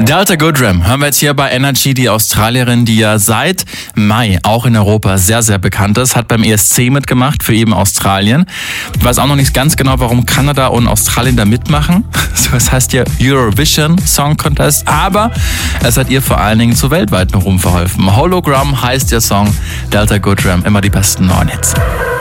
Delta Goodrem hören wir jetzt hier bei Energy. Die Australierin, die ja seit Mai auch in Europa sehr, sehr bekannt ist, hat beim ESC mitgemacht für eben Australien. Ich weiß auch noch nicht ganz genau, warum Kanada und Australien da mitmachen. Das heißt ja Eurovision Song Contest. Aber es hat ihr vor allen Dingen zu weltweiten Ruhm verholfen. Hologram heißt der Song. Delta Goodrem, immer die besten neuen Hits.